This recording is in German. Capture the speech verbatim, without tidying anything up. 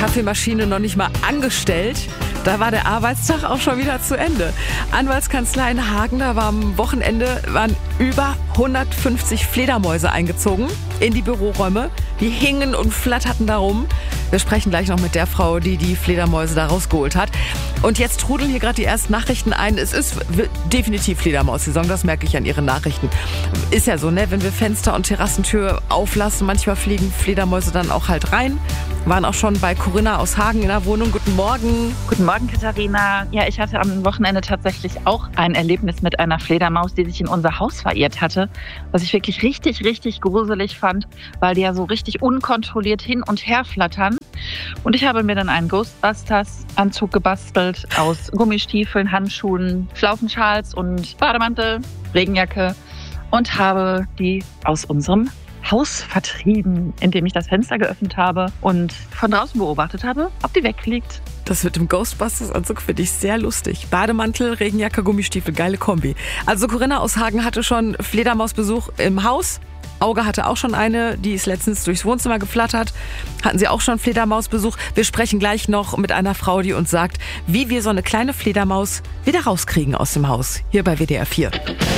Kaffeemaschine noch nicht mal angestellt. Da war der Arbeitstag auch schon wieder zu Ende. Anwaltskanzlei in Hagen, da war am Wochenende waren über hundertfünfzig Fledermäuse eingezogen in die Büroräume. Die hingen und flatterten da rum. Wir sprechen gleich noch mit der Frau, die die Fledermäuse da rausgeholt hat. Und jetzt trudeln hier gerade die ersten Nachrichten ein. Es ist definitiv Fledermaus-Saison, das merke ich an Ihren Nachrichten. Ist ja so, ne? Wenn wir Fenster und Terrassentür auflassen, manchmal fliegen Fledermäuse dann auch halt rein. Waren auch schon bei Corinna aus Hagen in der Wohnung. Guten Morgen. Guten Morgen, Katharina. Ja, ich hatte am Wochenende tatsächlich auch ein Erlebnis mit einer Fledermaus, die sich in unser Haus verirrt hatte. Was ich wirklich richtig, richtig gruselig fand, weil die ja so richtig unkontrolliert hin und her flattern. Und ich habe mir dann einen Ghostbusters-Anzug gebastelt aus Gummistiefeln, Handschuhen, Schlaufenschals und Bademantel, Regenjacke und habe die aus unserem Haus vertrieben, indem ich das Fenster geöffnet habe und von draußen beobachtet habe, ob die wegfliegt. Das mit dem Ghostbusters-Anzug finde ich sehr lustig. Bademantel, Regenjacke, Gummistiefel, geile Kombi. Also Corinna aus Hagen hatte schon Fledermausbesuch im Haus. Auge hatte auch schon eine, die ist letztens durchs Wohnzimmer geflattert. Hatten Sie auch schon Fledermausbesuch? Wir sprechen gleich noch mit einer Frau, die uns sagt, wie wir so eine kleine Fledermaus wieder rauskriegen aus dem Haus. Hier bei W D R vier.